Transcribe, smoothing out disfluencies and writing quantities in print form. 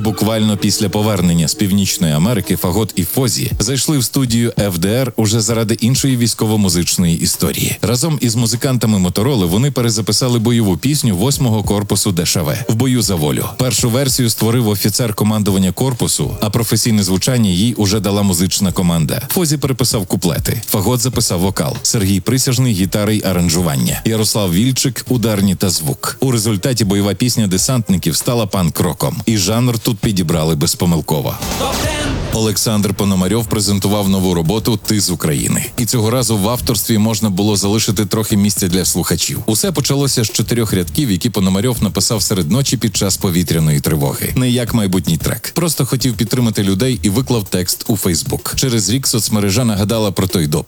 буквально після повернення з Північної Америки Фагот і Фозі зайшли в студію ФДР уже заради іншої військово-музичної історії. Разом із музикантами Мотороли вони перезаписали бойову пісню 8-го корпусу ДШВ «В бою за волю». Першу версію створив офіцер командування корпусу, а професійне звучання їй уже дала музична команда. Фозі переписав куплети, Фагот записав вокал, Сергій Присяжний – гітари й аранжування, Ярослав Вільчик – ударні та звук. У результаті бойова пісня десантників стала панк-роком, і жанр тут підібрали безпомилково. Олександр Пономарьов презентував нову роботу «Ти з України». І цього разу в авторстві можна було залишити трохи місця для слухачів. Усе почалося з 4 рядків, які Пономарьов написав серед ночі під час повітряної тривоги. Не як майбутній трек. Просто хотів підтримати людей і виклав текст у Фейсбук. Через рік соцмережа нагадала про той допис.